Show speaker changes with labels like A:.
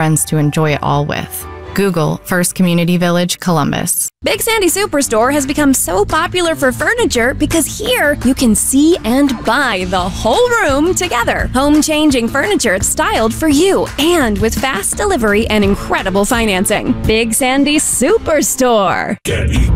A: friends to enjoy it all with. Google First Community Village, Columbus.
B: Big Sandy Superstore has become so popular for furniture because here you can see and buy the whole room together. Home-changing furniture styled for you and with fast delivery and incredible financing. Big Sandy Superstore.
C: Get